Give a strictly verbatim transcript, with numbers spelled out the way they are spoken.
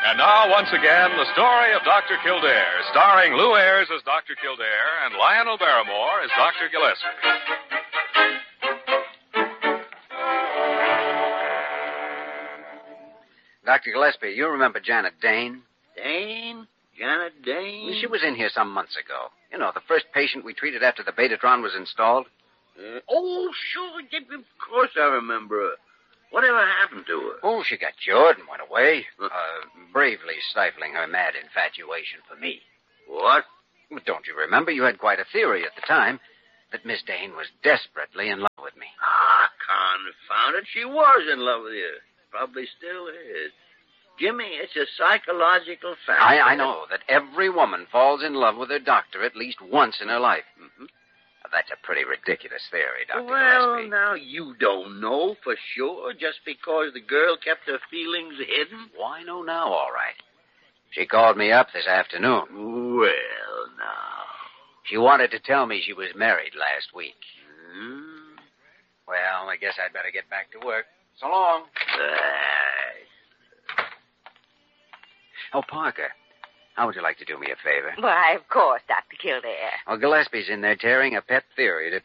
And now, once again, the story of Doctor Kildare, starring Lou Ayres as Doctor Kildare and Lionel Barrymore as Doctor Gillespie. Doctor Gillespie, you remember Janet Dane? Dane? Janet Dane? She was in here some months ago. You know, the first patient we treated after the Betatron was installed. Uh, oh, sure. Of course I remember her. Whatever happened to her? Oh, she got cured and went away, uh, bravely stifling her mad infatuation for me. What? But don't you remember? You had quite a theory at the time that Miss Dane was desperately in love with me. Ah, confound it. She was in love with you. Probably still is. Jimmy, it's a psychological fact. I, I know that every woman falls in love with her doctor at least once in her life. Mm-hmm. Now, that's a pretty ridiculous theory, Doctor Well, Gillespie. now, you don't know for sure just because the girl kept her feelings hidden. Oh, I know now, all right. She called me up this afternoon. Well, now. She wanted to tell me she was married last week. Hmm? Well, I guess I'd better get back to work. So long. Right. Oh, Parker, how would you like to do me a favor? Why, of course, Doctor Kildare. Well, Gillespie's in there tearing a pet theory to